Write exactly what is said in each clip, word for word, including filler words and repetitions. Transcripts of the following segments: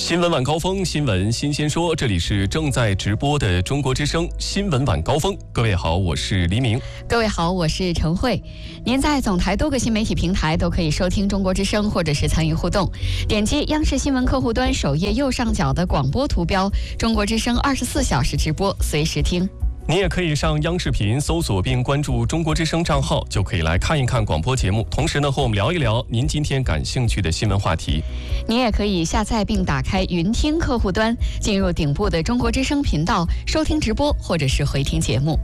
新闻晚高峰，新闻新鲜说，这里是正在直播的中国之声新闻晚高峰。各位好，我是黎明。 各位好，我是陈慧。您在总台多个新媒体平台都可以收听中国之声，或者是参与互动。点击央视新闻客户端首页右上角的广播图标，中国之声二十四小时直播，随时听。 你也可以上央视频搜索并关注中国之声账号，就可以来看一看广播节目，同时呢和我们聊一聊您今天感兴趣的新闻话题。 你也可以下载并打开云听客户端，进入顶部的中国之声频道，收听直播或者是回听节目。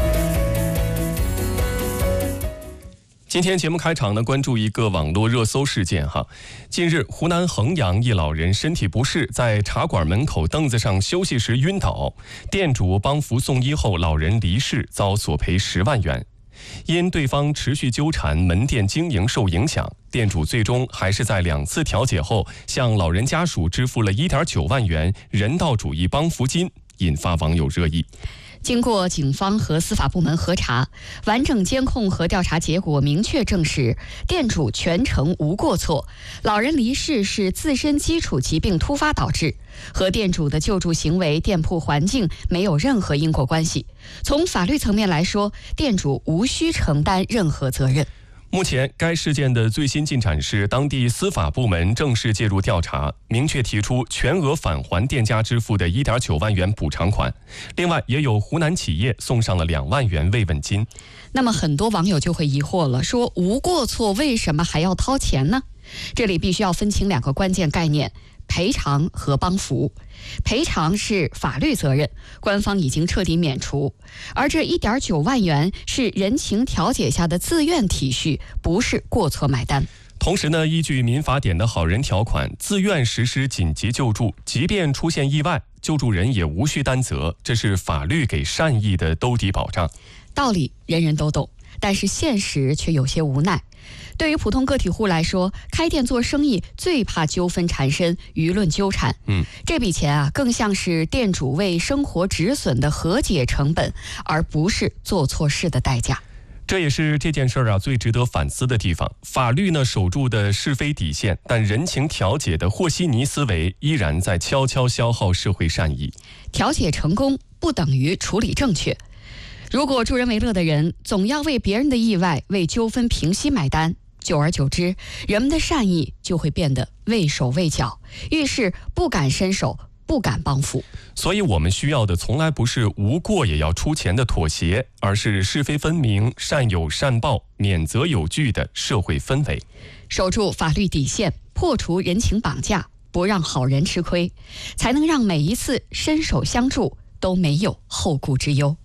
今天节目开场呢，关注一个网络热搜事件哈。近日，湖南衡阳一老人身体不适，在茶馆门口凳子上休息时晕倒，店主帮扶送医后，老人离世，遭索赔十万元。因对方持续纠缠，门店经营受影响，店主最终还是在两次调解后，向老人家属支付了一点九万元人道主义帮扶金，引发网友热议。 经过警方和司法部门核查，完整监控和调查结果明确证实，店主全程无过错，老人离世是自身基础疾病突发导致，和店主的救助行为、店铺环境没有任何因果关系。从法律层面来说，店主无需承担任何责任。 目前，该事件的最新进展是，当地司法部门正式介入调查，明确提出全额返还店家支付的一点九万元补偿款。另外，也有湖南企业送上了两万元慰问金。 那么，很多网友就会疑惑了，说无过错为什么还要掏钱呢？这里必须要分清两个关键概念：赔偿和帮扶。赔偿是法律责任，官方已经彻底免除，而这一点九万元是人情调解下的自愿体恤，不是过错买单。 同时呢，依据民法典的好人条款，自愿实施紧急救助，即便出现意外，救助人也无需担责，这是法律给善意的兜底保障。 道理人人都懂，但是现实却有些无奈。对于普通个体户来说，开店做生意最怕纠纷缠身、舆论纠缠。嗯，这笔钱啊，更像是店主为生活止损的和解成本，而不是做错事的代价。 这也是这件事儿啊最值得反思的地方。法律呢守住的是非底线，但人情调解的和稀泥思维依然在悄悄消耗社会善意。 调解成功不等于处理正确。如果助人为乐的人总要为别人的意外、为纠纷平息买单，久而久之，人们的善意就会变得畏手畏脚，遇事不敢伸手，不敢帮扶。 所以我们需要的从来不是无过也要出钱的妥协，而是是非分明、善有善报、免责有据的社会氛围。 守住法律底线，破除人情绑架，不让好人吃亏，才能让每一次伸手相助都没有后顾之忧。